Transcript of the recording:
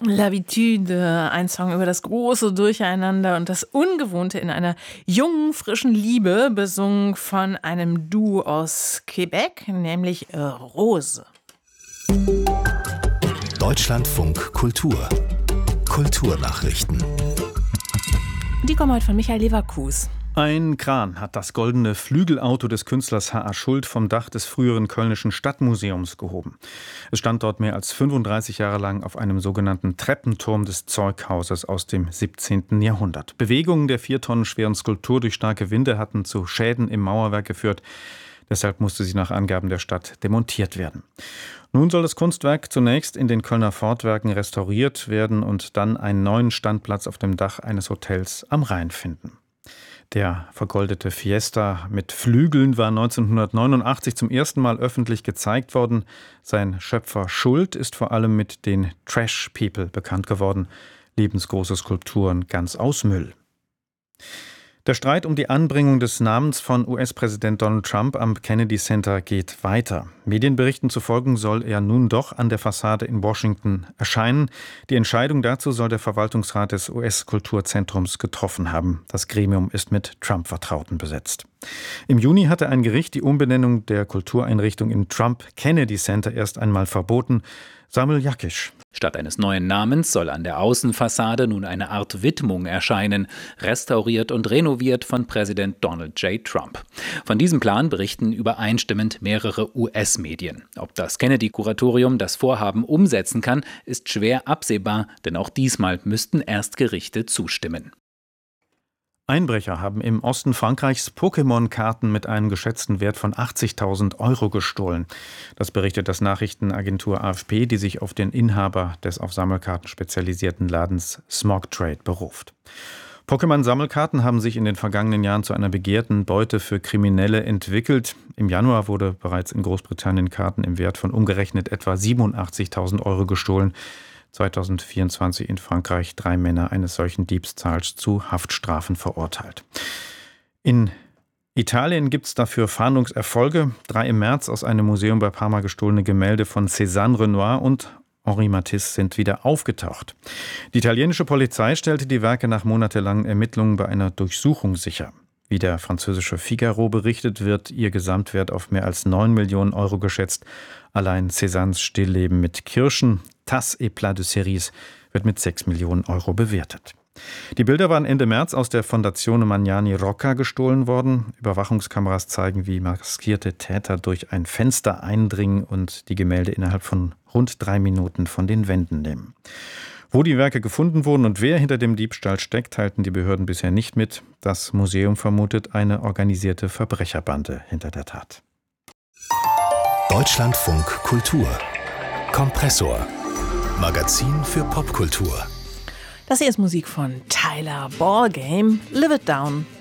L'Habitude, ein Song über das große Durcheinander und das Ungewohnte in einer jungen, frischen Liebe, besungen von einem Duo aus Quebec, nämlich Rose. Deutschlandfunk Kultur. Kulturnachrichten. Die kommen heute von Michael Leverkus. Ein Kran hat das goldene Flügelauto des Künstlers H.A. Schuld vom Dach des früheren Kölnischen Stadtmuseums gehoben. Es stand dort mehr als 35 Jahre lang auf einem sogenannten Treppenturm des Zeughauses aus dem 17. Jahrhundert. Bewegungen der 4 Tonnen schweren Skulptur durch starke Winde hatten zu Schäden im Mauerwerk geführt. Deshalb musste sie nach Angaben der Stadt demontiert werden. Nun soll das Kunstwerk zunächst in den Kölner Fortwerken restauriert werden und dann einen neuen Standplatz auf dem Dach eines Hotels am Rhein finden. Der vergoldete Fiesta mit Flügeln war 1989 zum ersten Mal öffentlich gezeigt worden. Sein Schöpfer Schuld ist vor allem mit den Trash People bekannt geworden. Lebensgroße Skulpturen ganz aus Müll. Der Streit um die Anbringung des Namens von US-Präsident Donald Trump am Kennedy Center geht weiter. Medienberichten zufolge soll er nun doch an der Fassade in Washington erscheinen. Die Entscheidung dazu soll der Verwaltungsrat des US-Kulturzentrums getroffen haben. Das Gremium ist mit Trump-Vertrauten besetzt. Im Juni hatte ein Gericht die Umbenennung der Kultureinrichtung im Trump-Kennedy Center erst einmal verboten. Samuel Jakisch. Statt eines neuen Namens soll an der Außenfassade nun eine Art Widmung erscheinen, restauriert und renoviert von Präsident Donald J. Trump. Von diesem Plan berichten übereinstimmend mehrere US-Medien. Ob das Kennedy-Kuratorium das Vorhaben umsetzen kann, ist schwer absehbar, denn auch diesmal müssten erst Gerichte zustimmen. Einbrecher haben im Osten Frankreichs Pokémon-Karten mit einem geschätzten Wert von 80.000 € gestohlen. Das berichtet das Nachrichtenagentur AFP, die sich auf den Inhaber des auf Sammelkarten spezialisierten Ladens Smog Trade beruft. Pokémon-Sammelkarten haben sich in den vergangenen Jahren zu einer begehrten Beute für Kriminelle entwickelt. Im Januar wurde bereits in Großbritannien Karten im Wert von umgerechnet etwa 87.000 € gestohlen. 2024 in Frankreich 3 Männer eines solchen Diebstahls zu Haftstrafen verurteilt. In Italien gibt es dafür Fahndungserfolge. 3 im März aus einem Museum bei Parma gestohlene Gemälde von Cézanne Renoir und Henri Matisse sind wieder aufgetaucht. Die italienische Polizei stellte die Werke nach monatelangen Ermittlungen bei einer Durchsuchung sicher. Wie der französische Figaro berichtet, wird ihr Gesamtwert auf mehr als 9 Millionen € geschätzt. Allein Cézannes Stillleben mit Kirschen, Tas et Plat de Cerise, wird mit 6 Millionen € bewertet. Die Bilder waren Ende März aus der Fondazione Magnani Rocca gestohlen worden. Überwachungskameras zeigen, wie maskierte Täter durch ein Fenster eindringen und die Gemälde innerhalb von rund 3 Minuten von den Wänden nehmen. Wo die Werke gefunden wurden und wer hinter dem Diebstahl steckt, teilten die Behörden bisher nicht mit. Das Museum vermutet eine organisierte Verbrecherbande hinter der Tat. Deutschlandfunk Kultur. Kompressor. Magazin für Popkultur. Das hier ist Musik von Tyler Ballgame, Live It Down.